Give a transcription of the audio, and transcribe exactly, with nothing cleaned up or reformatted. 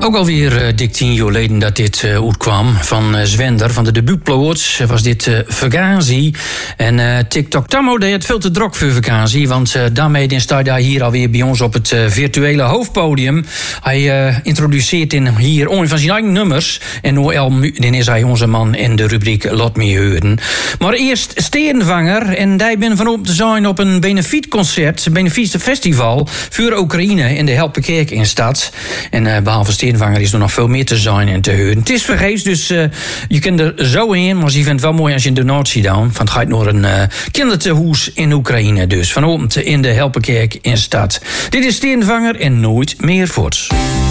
Ook alweer uh, dik tien jaar geleden dat dit uh, uitkwam. Van uh, Zwender, van de debuutplaats, was dit uh, vakantie. En uh, TikTok Tammo deed het veel te druk voor vakantie. Want uh, daarmee staat hij hier alweer bij ons op het uh, virtuele hoofdpodium. Hij uh, introduceert in hier een van zijn eigen nummers. En nu dan is hij onze man in de rubriek Laat me horen. Maar eerst Sterenvanger. En die ben van op te zijn op een benefietconcert, een benefietfestival voor Oekraïne in de Helpenkerk in stad. En uh, behalve Sterenvanger is er nog veel meer te zijn en te horen. Het is vergeefs, dus uh, je kunt er zo in. Maar je vindt het wel mooi als je een donatie doet. Van het gaat naar een uh, kindertehuis in Oekraïne dus. Vanochtend in de Helpenkerk in stad. Dit is Sterenvanger en Nooit meer voorts.